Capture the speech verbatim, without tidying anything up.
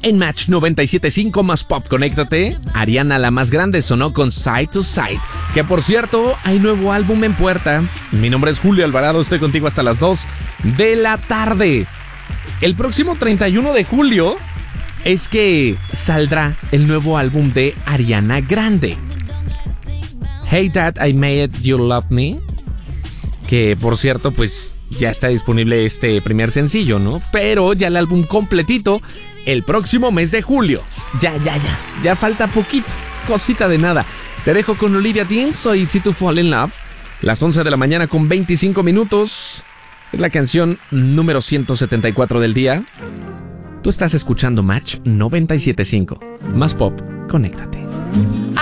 En Match noventa y siete punto cinco más Pop, conéctate. Ariana la más grande sonó con Side to Side, que por cierto, hay nuevo álbum en puerta. Mi nombre es Julio Alvarado, estoy contigo hasta las dos de la tarde. El próximo treinta y uno de julio es que saldrá el nuevo álbum de Ariana Grande. Hey Dad, I Made You Love Me, que por cierto, pues ya está disponible este primer sencillo, ¿no? Pero ya el álbum completito el próximo mes de julio. Ya, ya, ya, ya falta poquito, cosita de nada. Te dejo con Olivia Dean, soy Easy to Fall in Love. Las once de la mañana con veinticinco minutos. Es la canción número ciento setenta y cuatro del día. Tú estás escuchando Match noventa y siete punto cinco. Más Pop, conéctate.